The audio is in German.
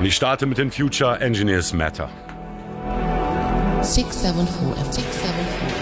Und ich starte mit den Future Engineers Matter. 674 FM. 674